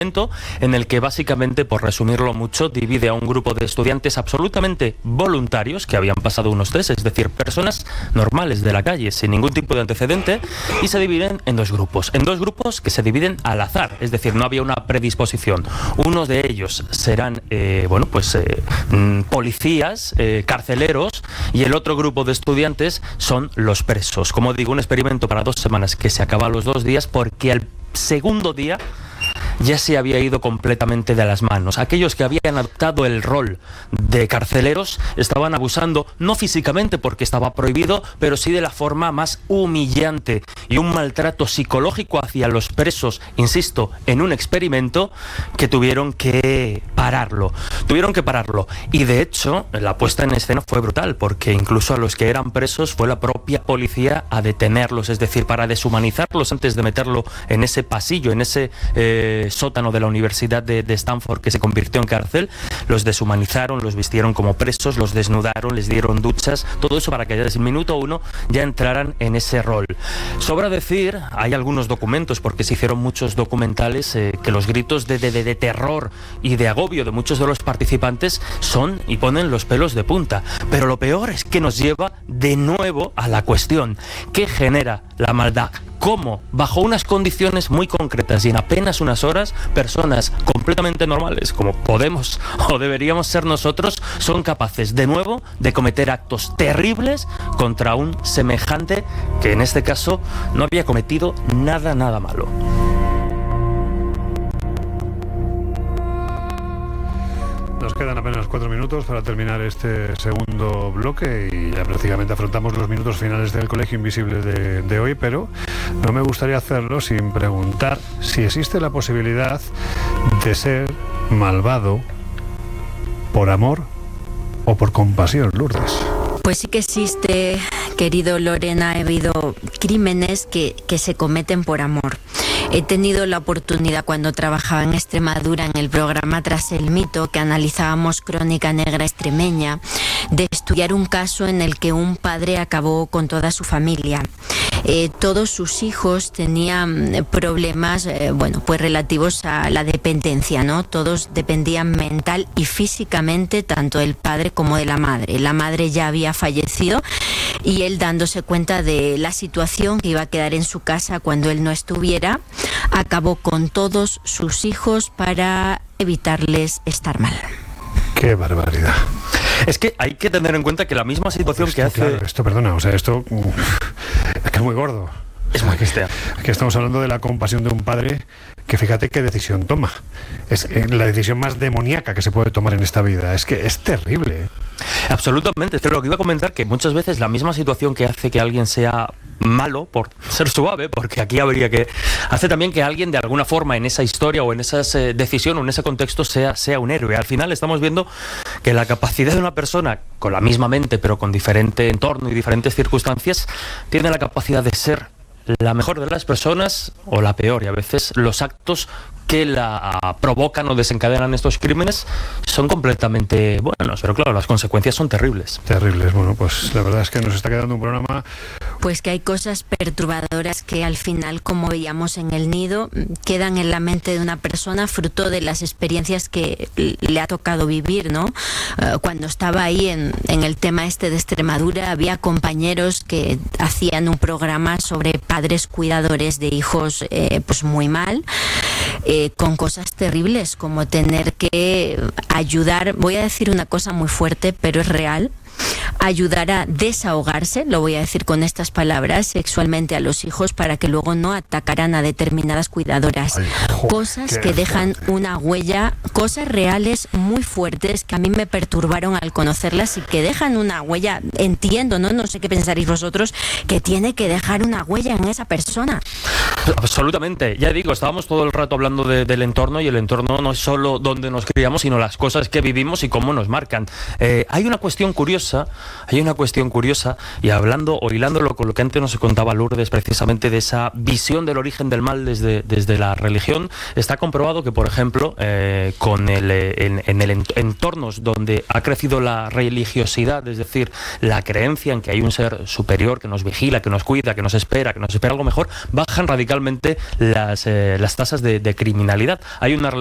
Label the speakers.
Speaker 1: en el que básicamente, por resumirlo mucho, divide a un grupo de estudiantes absolutamente voluntarios que habían pasado unos test, es decir, personas normales de la calle sin ningún tipo de antecedente, y se dividen en dos grupos que se dividen al azar, es decir, no había una predisposición. Unos de ellos serán policías, carceleros, y el otro grupo de estudiantes son los presos. Como digo, un experimento para 2 semanas que se acaba a los 2 días, porque al segundo día ya se había ido completamente de las manos. Aquellos que habían adoptado el rol de carceleros estaban abusando, no físicamente porque estaba prohibido, pero sí de la forma más humillante, y un maltrato psicológico hacia los presos, insisto, en un experimento que tuvieron que pararlo. Y de hecho, la puesta en escena fue brutal, porque incluso a los que eran presos fue la propia policía a detenerlos, es decir, para deshumanizarlos antes de meterlo en ese pasillo, en ese sótano de la Universidad de Stanford, que se convirtió en cárcel. Los deshumanizaron, los vistieron como presos, los desnudaron, les dieron duchas, todo eso para que desde el minuto 1 ya entraran en ese rol. Sobra decir, hay algunos documentos, porque se hicieron muchos documentales, que los gritos de terror y de agobio de muchos de los participantes son y ponen los pelos de punta. Pero lo peor es que nos lleva de nuevo a la cuestión: ¿qué genera la maldad? ¿Cómo, bajo unas condiciones muy concretas y en apenas unas horas, personas completamente normales, como podemos o deberíamos ser nosotros, son capaces de nuevo de cometer actos terribles contra un semejante que en este caso no había cometido nada malo?
Speaker 2: Nos quedan apenas 4 minutos para terminar este segundo bloque y ya prácticamente afrontamos los minutos finales del Colegio Invisible de hoy, pero no me gustaría hacerlo sin preguntar si existe la posibilidad de ser malvado por amor o por compasión, Lourdes.
Speaker 3: Pues sí que existe, querido Lorena. Ha habido crímenes que se cometen por amor. He tenido la oportunidad, cuando trabajaba en Extremadura en el programa Tras el Mito, que analizábamos crónica negra extremeña, de estudiar un caso en el que un padre acabó con toda su familia. Todos sus hijos tenían problemas pues relativos a la dependencia, ¿no? Todos dependían mental y físicamente, tanto del padre como de la madre. La madre ya había fallecido y él, dándose cuenta de la situación, que iba a quedar en su casa cuando él no estuviera, acabó con todos sus hijos para evitarles estar mal.
Speaker 2: ¡Qué barbaridad!
Speaker 1: Es que hay que tener en cuenta que la misma situación que hace...
Speaker 2: Claro, esto es que es muy gordo.
Speaker 1: Es muy cristiano.
Speaker 2: Aquí estamos hablando de la compasión de un padre que, fíjate qué decisión toma. Es la decisión más demoníaca que se puede tomar en esta vida. Es que es terrible.
Speaker 1: Absolutamente. Pero lo que iba a comentar, que muchas veces la misma situación que hace que alguien sea malo, por ser suave, porque aquí habría que... hace también que alguien de alguna forma en esa historia o en esa decisión o en ese contexto sea un héroe. Al final estamos viendo que la capacidad de una persona con la misma mente pero con diferente entorno y diferentes circunstancias tiene la capacidad de ser la mejor de las personas o la peor, y a veces los actos que la provocan o desencadenan estos crímenes son completamente buenos, pero claro, las consecuencias son terribles.
Speaker 2: Terribles. Bueno, pues la verdad es que nos está quedando un programa...
Speaker 3: Pues que hay cosas perturbadoras que al final, como veíamos en El Nido, quedan en la mente de una persona fruto de las experiencias que le ha tocado vivir, ¿no? Cuando estaba ahí en el tema este de Extremadura, había compañeros que hacían un programa sobre padres cuidadores de hijos pues muy mal, con cosas terribles como tener que ayudar, voy a decir una cosa muy fuerte, pero es real, ayudar a desahogarse, lo voy a decir con estas palabras, sexualmente a los hijos para que luego no atacaran a determinadas cuidadoras.
Speaker 2: Ay,
Speaker 3: cosas que dejan una huella, cosas reales muy fuertes que a mí me perturbaron al conocerlas y que dejan una huella. Entiendo, no sé qué pensaréis vosotros, que tiene que dejar una huella en esa persona.
Speaker 1: Absolutamente. Ya digo, estábamos todo el rato hablando del entorno, y el entorno no es solo donde nos criamos, sino las cosas que vivimos y cómo nos marcan. Hay una cuestión curiosa, y hablando o hilándolo con lo que antes nos contaba Lourdes, precisamente de esa visión del origen del mal desde la religión. Está comprobado que, por ejemplo, en entornos donde ha crecido la religiosidad, es decir, la creencia en que hay un ser superior que nos vigila, que nos cuida, que nos espera algo mejor, bajan radicalmente radicalmente las tasas de criminalidad. Hay una